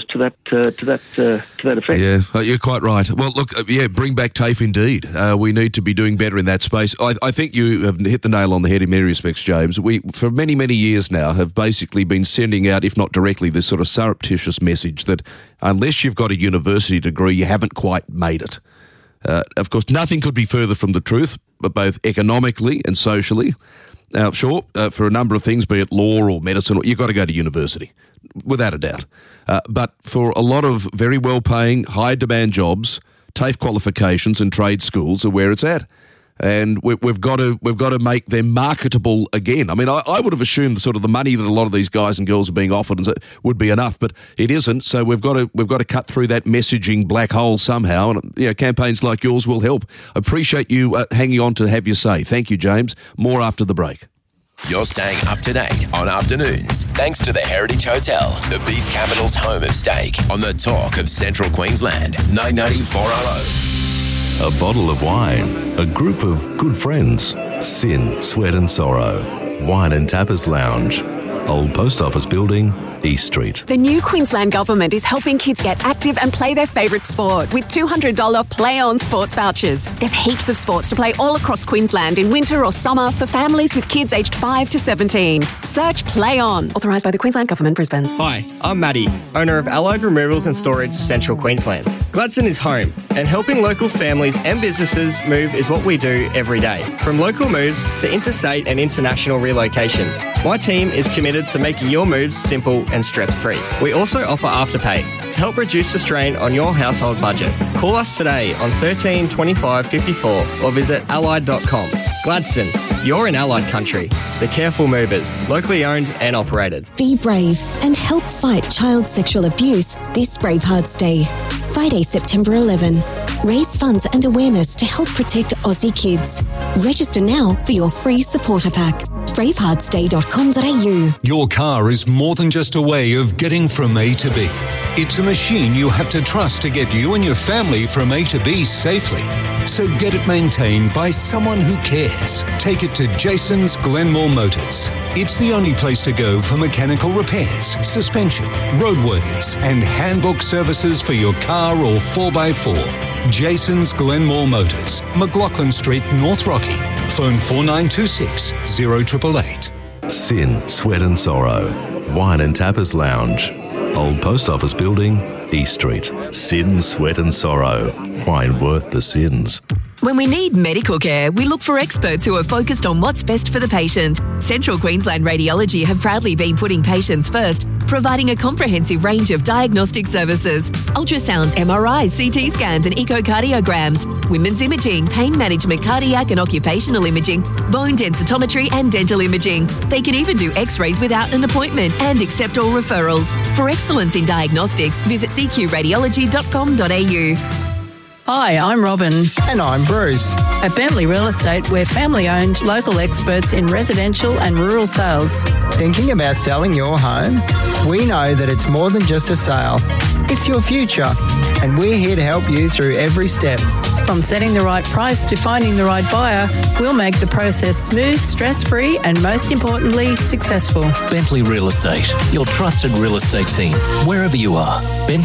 to that effect. Yeah, you're quite right. Well, look, bring back TAFE indeed. We need to be doing better in that space. I think you have hit the nail on the head in many respects, James. We, for many, many years now, have basically been sending out, if not directly, this sort of surreptitious message that unless you've got a university degree, you haven't quite made it. Of course, nothing could be further from the truth, but both economically and socially. Now, sure, for a number of things, be it law or medicine, you've got to go to university, without a doubt. But for a lot of very well-paying, high-demand jobs, TAFE qualifications and trade schools are where it's at. And we've got to make them marketable again. I mean, I would have assumed the sort of the money that a lot of these guys and girls are being offered would be enough, but it isn't. So we've got to cut through that messaging black hole somehow. And campaigns like yours will help. Appreciate you hanging on to have your say. Thank you, James. More after the break. You're staying up to date on Afternoons thanks to the Heritage Hotel, the beef capital's home of steak, on the talk of Central Queensland, 990 4RO. A bottle of wine, a group of good friends, sin, sweat and sorrow, wine and tapas lounge, Old Post Office Building, East Street. The new Queensland Government is helping kids get active and play their favourite sport with $200 Play On sports vouchers. There's heaps of sports to play all across Queensland in winter or summer for families with kids aged 5 to 17. Search Play On. Authorised by the Queensland Government, Brisbane. Hi, I'm Maddie, owner of Allied Removals and Storage, Central Queensland. Gladstone is home, and helping local families and businesses move is what we do every day. From local moves to interstate and international relocations, my team is committed to making your moves simple and stress-free. We also offer Afterpay to help reduce the strain on your household budget. Call us today on 13 25 54 or visit allied.com. Gladstone, you're in Allied country. The Careful Movers, locally owned and operated. Be brave and help fight child sexual abuse this Bravehearts Day. Friday, September 11. Raise funds and awareness to help protect Aussie kids. Register now for your free supporter pack. braveheartsday.com.au. Your car is more than just a way of getting from A to B. It's a machine you have to trust to get you and your family from A to B safely. So get it maintained by someone who cares. Take it to Jason's Glenmore Motors. It's the only place to go for mechanical repairs, suspension, roadworthiness and handbook services for your car or 4x4. Jason's Glenmore Motors, McLaughlin Street, North Rocky. Phone 4926 0888. Sin, sweat and sorrow, wine and tapas lounge, Old Post Office Building, East Street. Sin, sweat and sorrow, wine worth the sins. When we need medical care, we look for experts who are focused on what's best for the patient. Central Queensland Radiology have proudly been putting patients first, providing a comprehensive range of diagnostic services: ultrasounds, MRIs, CT scans and echocardiograms, women's imaging, pain management, cardiac and occupational imaging, bone densitometry and dental imaging. They can even do x-rays without an appointment and accept all referrals. For excellence in diagnostics, visit cqradiology.com.au. Hi, I'm Robin. And I'm Bruce. At Bentley Real Estate, we're family-owned, local experts in residential and rural sales. Thinking about selling your home? We know that it's more than just a sale. It's your future, and we're here to help you through every step. From setting the right price to finding the right buyer, we'll make the process smooth, stress-free and, most importantly, successful. Bentley Real Estate, your trusted real estate team, wherever you are.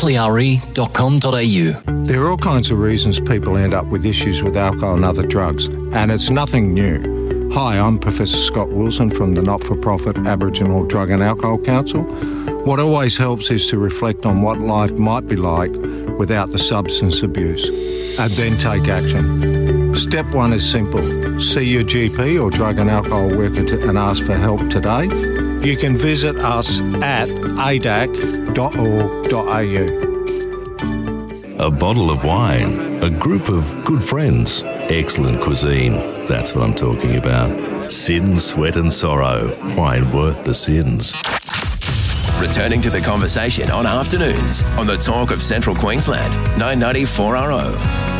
bentleyre.com.au. There are all kinds of reasons people end up with issues with alcohol and other drugs, and it's nothing new. Hi, I'm Professor Scott Wilson from the not-for-profit Aboriginal Drug and Alcohol Council. What always helps is to reflect on what life might be like without the substance abuse, and then take action. Step one is simple. See your GP or drug and alcohol worker and ask for help today. You can visit us at adac.org.au. A bottle of wine, a group of good friends, excellent cuisine. That's what I'm talking about. Sin, sweat and sorrow, wine worth the sins. Returning to the conversation on Afternoons on the talk of Central Queensland, 990 4RO.